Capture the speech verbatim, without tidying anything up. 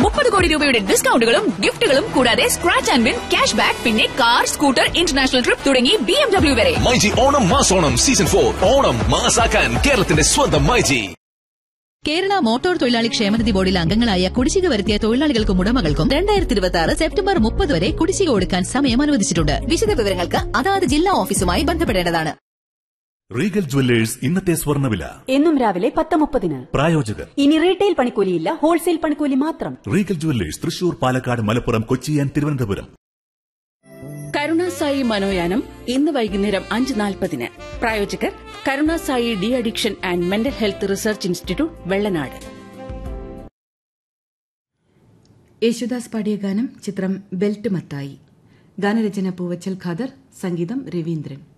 മുപ്പത് കോടി രൂപയുടെ ഡിസ്കൗണ്ടുകളും ഗിഫ്റ്റുകളും കൂടാതെ scratch and win cash back പിന്നെ കാർ സ്കൂട്ടർ ഇന്റർനാഷണൽ ട്രിപ്പ് തുടങ്ങി ബി എം ഡബ്ല്യു വരെ. MyG Onam മാസോണം season four. ഓണം മാസാക്കാൻ കേരളത്തിന്റെ സ്വന്തം മൈജി. കേരള മോട്ടോർ തൊഴിലാളി ക്ഷേമനിധി ബോർഡിലെ അംഗങ്ങളായ കുടിശ്ശിക വരുത്തിയ തൊഴിലാളികൾക്കും ഉടമകൾക്കും രണ്ടായിരത്തി ഇരുപത്തി ആറ് സെപ്റ്റംബർ മുപ്പത് വരെ കുടിശ്ശിക കൊടുക്കാൻ സമയം അനുവദിച്ചിട്ടുണ്ട്. വിശദ വിവരങ്ങൾക്ക് അതാത് ജില്ലാ ഓഫീസുമായി ബന്ധപ്പെടേണ്ടതാണ്. റീഗൽ ജുവല്ലേഴ്സ് ഇന്നത്തെ സ്വർണ്ണവില എന്നും രാവിലെ പത്ത് മുപ്പതിന്. പ്രായോജകർ ഇനി റീറ്റെയിൽ പണിക്കൂലിയില്ല, ഹോൾസെയിൽ പണിക്കൂലി മാത്രം. Regal jewellers Thrissur, Palakkad, Malappuram, Kochi and Thiruvananthapuram. Karunasai മനോയാനം ഇന്ന് വൈകുന്നേരം അഞ്ച് നാൽപ്പതിന്. പ്രായോജകർ Karunasai de addiction and mental health research institute, Vellanad. Yesudas പാടിയ ഗാനം ചിത്രം ബെൽറ്റ് മത്തായി. ഗാനരചന പൂവച്ചൽ ഖാദർ, സംഗീതം രവീന്ദ്രൻ.